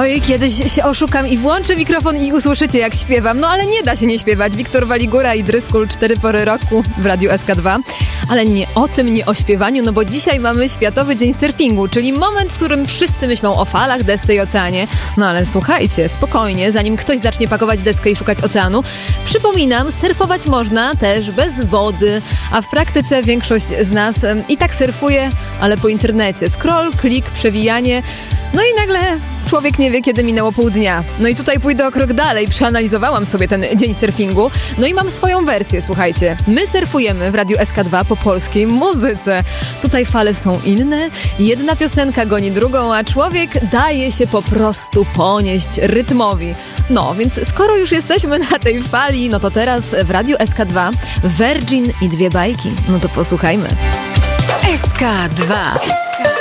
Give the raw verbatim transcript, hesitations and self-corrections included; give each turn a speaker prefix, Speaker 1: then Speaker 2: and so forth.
Speaker 1: Oj, kiedyś się oszukam i włączę mikrofon i usłyszycie, jak śpiewam. No ale nie da się nie śpiewać. Wiktor Waligura i Dryskul, cztery pory roku w Radiu S K dwa. Ale nie o tym, nie o śpiewaniu, no bo dzisiaj mamy Światowy Dzień Surfingu, czyli moment, w którym wszyscy myślą o falach, desce i oceanie. No ale słuchajcie, spokojnie, zanim ktoś zacznie pakować deskę i szukać oceanu, przypominam, surfować można też bez wody, a w praktyce większość z nas i tak surfuje, ale po internecie. Scroll, klik, przewijanie, no i nagle człowiek nie wie, kiedy minęło pół dnia. No i tutaj pójdę o krok dalej, przeanalizowałam sobie ten dzień surfingu, no i mam swoją wersję, słuchajcie. My surfujemy w Radiu S K dwa po polskiej muzyce. Tutaj fale są inne, jedna piosenka goni drugą, a człowiek daje się po prostu ponieść rytmowi. No, więc skoro już jesteśmy na tej fali, no to teraz w Radiu S K dwa Virgin i dwie bajki. No to posłuchajmy.
Speaker 2: S K dwa.